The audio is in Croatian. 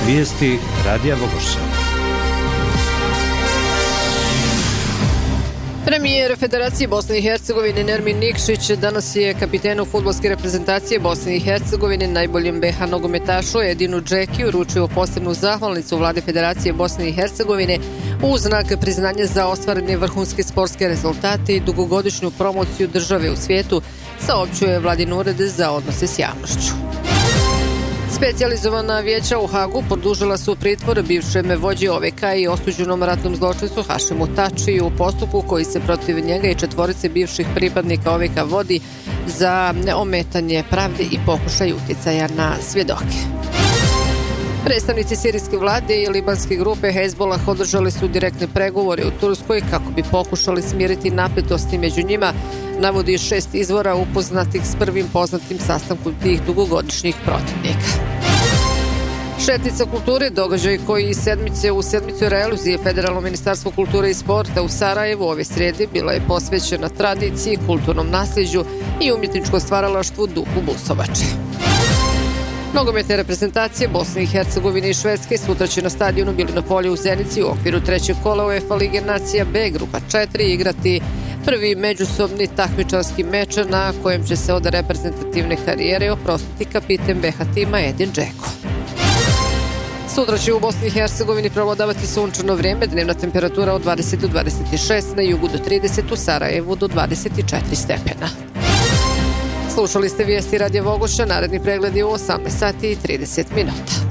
Vijesti Radija Vogošća. Premijer Federacije Bosne i Hercegovine Nermin Nikšić danas je kapitenu fudbalske reprezentacije Bosne i Hercegovine, najboljem BiH nogometašu Edinu Džekiju uručio posebnu zahvalnicu vlade Federacije Bosne i Hercegovine u znak priznanja za ostvarene vrhunske sportske rezultate i dugogodišnju promociju države u svijetu, saopćuje Vladin ured za odnose s javnošću. Specijalizovana vijeća u Hagu produžila su pritvor bivšem vođi OVK i osuđenom ratnom zločincu Hašimu Tačiju u postupku koji se protiv njega i četvorice bivših pripadnika OVK vodi za ometanje pravde i pokušaj utjecaja na svjedoke. Predstavnici sirijske vlade i libanske grupe Hezbollah održali su direktne pregovore u Turskoj kako bi pokušali smiriti napetosti među njima, navodi 6 izvora upoznatih s prvim poznatim sastankom tih dugogodišnjih protivnika. Šetnica kulture, događaj koji u sedmicu realizuje Federalno ministarstvo kulture i sporta u Sarajevu ove srijede, bila je posvećena tradiciji, kulturnom nasljeđu i umjetničkom stvaralaštvu duhu Busovače. Nogometne reprezentacije Bosne i Hercegovine i Švedske sutra će na stadionu Bilino polje u Zenici u okviru trećeg kola UEFA Lige nacija B grupa 4 igrati prvi međusobni takmičarski meč na kojem će se od reprezentativne karijere oprostiti kapiten BiH tima Edin Džeko. Sutra će u Bosni i Hercegovini prevladavati sunčano vrijeme, dnevna temperatura od 20 do 26, na jugu do 30, u Sarajevu do 24 stepena. Slušali ste vijesti Radija Vogošća, naredni pregled je u 18 sati i 30 minuta.